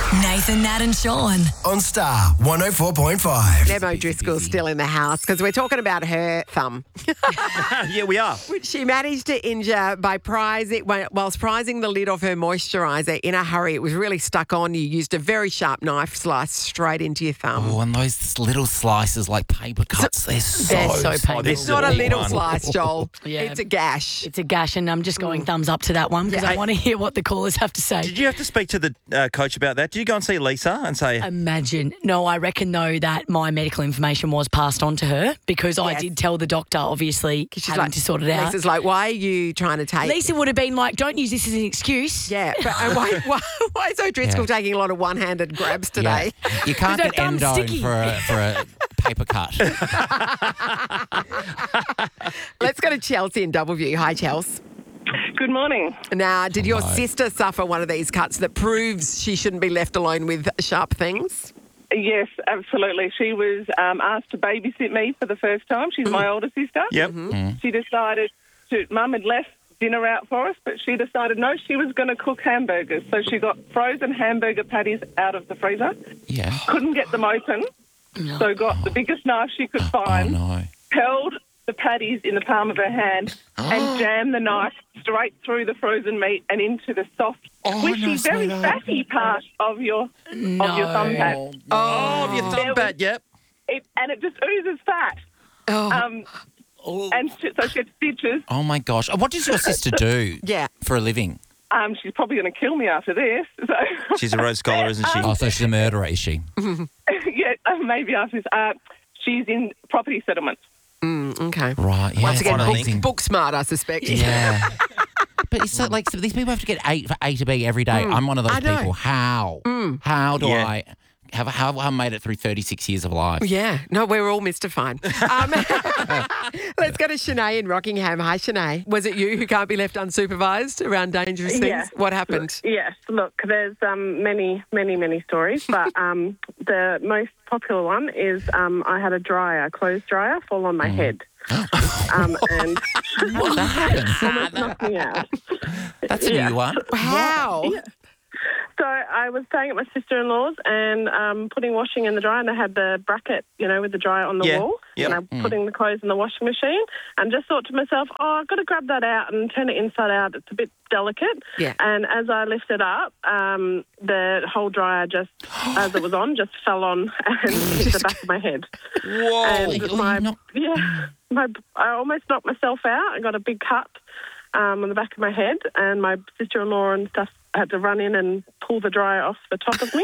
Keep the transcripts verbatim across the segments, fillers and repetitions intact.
Nathan, Nat and Sean. On Star one oh four point five. Nemo Driscoll's still in the house because we're talking about her thumb. Yeah, we are. Which she managed to injure by prizing, whilst prizing the lid off her moisturiser in a hurry. It was really stuck on. You used a very sharp knife slice straight into your thumb. Oh, and those little slices like paper cuts, they're so, They're so painful. this It's is not a big little one. slice, Joel. Yeah. It's a gash. It's a gash, and I'm just going thumbs up to that one because Yeah. I want to hear what the callers have to say. Did you have to speak to the uh, coach about that? Did you go and see Lisa and say, Imagine. No, I reckon, though, that my medical information was passed on to her because I Yes. did tell the doctor, obviously, She's having like, to sort it out. Lisa's like, why are you trying to take... Lisa would have been like, don't use this as an excuse. Yeah, but uh, why, why, why is O'Driscoll Yeah. taking a lot of one-handed grabs today? Yeah. You can't Because get her thumb's endone sticky. for a, for a paper cut. Let's go to Chelsea in Doubleview. Hi, Chelsea. Good morning. Now, did your Hello. sister suffer one of these cuts that proves she shouldn't be left alone with sharp things? Yes, absolutely. She was um, asked to babysit me for the first time. She's my older sister. yep, She decided to, Mum had left dinner out for us, but she decided no, she was going to cook hamburgers. So she got frozen hamburger patties out of the freezer, Yeah. couldn't get them open, so got the biggest knife she could Oh, find, no. held the patties in the palm of her hand and jammed the knife straight through the frozen meat and into the soft, squishy, very fatty part of your No. of your thumb pad. Oh, your thumb pad, yep. It, and it just oozes fat. Oh, Um, and she, so she had stitches. Oh, my gosh. What does your sister do yeah. for a living? Um, she's probably going to kill me after this. So She's a Rhodes Scholar, isn't she? Oh, so she's a murderer, is she? yeah, uh, maybe after this. Uh, she's in property settlement. Mm, okay. Right, yeah. Once it's again, book, amazing. book smart, I suspect. Yeah. But it's so, like, so these people have to get eight for A to B every day. I'm one of those I know. people. How? How do Yeah. I have how have I made it through thirty-six years of life? Yeah. No, we're all mystified. Um, let's go to Shanae in Rockingham. Hi, Shanae. Was it you who can't be left unsupervised around dangerous things? Yeah. What happened? Yes, look, there's um, many, many, many stories, but um, the most popular one is um, I had a dryer, clothes dryer, fall on my head. um, and What happened? almost knocked me out. That's a Yeah. new one. How? So I was staying at my sister-in-law's and um, putting washing in the dryer, and I had the bracket, you know, with the dryer on the Yeah. wall. Yep. And I'm putting the clothes in the washing machine, and just thought to myself, oh, I've got to grab that out and turn it inside out. It's a bit delicate. Yeah. And as I lifted up, um, the whole dryer just, as it was on, just fell on and hit the back of my head. Whoa. And Oh, my, you knock- yeah, my, I almost knocked myself out. I got a big cut um, on the back of my head, and my sister-in-law and stuff had to run in and pull the dryer off the top of me.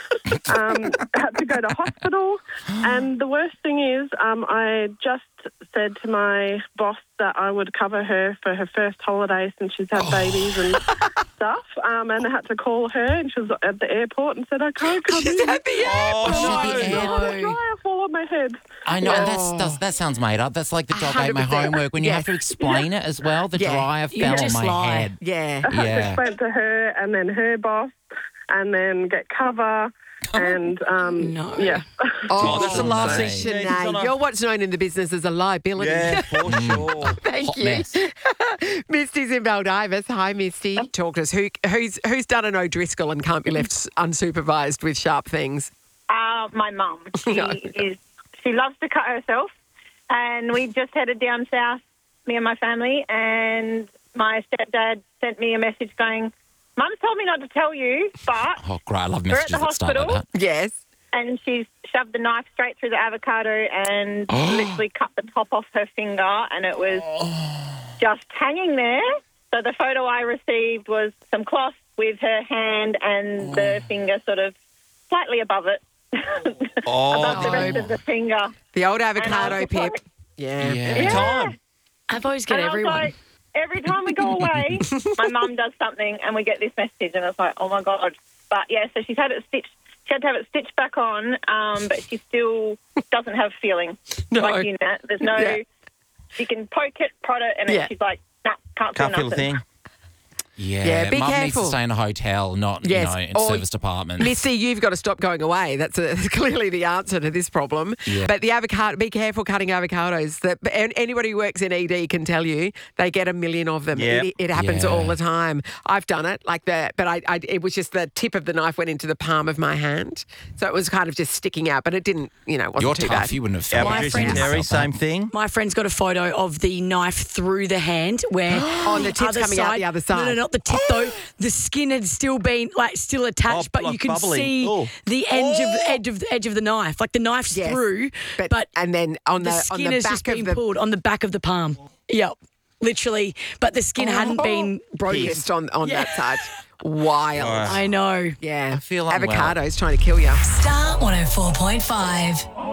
um, had to go to hospital. And the worst thing is um, I just said to my boss that I would cover her for her first holiday since she's had babies and stuff. Um, and I had to call her, and she was at the airport and said, I can't come She's in. at the Oh, she's I at the had airport. a dryer fall on my head. I know, and that's, that's that sounds made up. That's like the dog ate my one hundred percent. homework. When you Yes. have to explain it as well, the Yeah. dryer You fell on just my lie. head. Yeah. I had to Yeah. explain to her and then her boss and then get cover and um, No. yeah. Oh, that's the last thing she needs on Shanae. a- You're what's known in the business as a liability. Yeah, for sure. Thank Hot you. mess. Misty's in Baldivis. Hi, Misty. Talk to us. Who, who's who's done an O'Driscoll and can't be left unsupervised with sharp things? Uh, my mum. She No. is. She loves to cut herself, and we just headed down south, me and my family, and my stepdad sent me a message going, "Mum's told me not to tell you, but," Oh, great. I love We're at messages the that start like hospital. that. Yes. and she's shoved the knife straight through the avocado and literally cut the top off her finger, and it was just hanging there. So the photo I received was some cloth with her hand and the finger sort of slightly above it. Oh, above the rest of the finger. The old And I was avocado just pip. like- Yeah. Yeah. every time. I those get And I was everyone. like, every time we go away, my mum does something and we get this message, and it's like, oh my God. But yeah, so she's had it stitched. She had to have it stitched back on, um, but she still doesn't have feeling. No. Like you, Nat. There's no, Yeah. she can poke it, prod it, and Yeah. then she's like, nah, can't, Can't feel feel a nothing. thing. Yeah, Yeah, be Mum needs careful. to stay in a hotel, not Yes, you know, in or- service departments. Missy, you've got to stop going away. That's a, clearly the answer to this problem. Yeah. But the avocado, be careful cutting avocados. That and anybody who works in E D can tell you they get a million of them. Yep. It, it happens Yeah. all the time. I've done it like that, but I, I, it was just the tip of the knife went into the palm of my hand, so it was kind of just sticking out. But it didn't, you know, it wasn't You're too tough. bad. You wouldn't have Our felt My producer friends- Terry, same thing. My friend's got a photo of the knife through the hand where Oh, the tip's other coming out the other No, no, side. not the tip though. The skin had still been like still attached, Oh, but like you can bubbling. see Oh. the edge of the edge of the edge of the knife. Like the knife's Yes. through, but, but, and then on the, the on skin the has back just of been the pulled on the back of the palm. Yep. Literally. But the skin hadn't been broken. pierced on on Yeah. that side. Wild. Right. I know. Yeah. I feel unwell. Avocados trying to kill you. Star one oh four point five.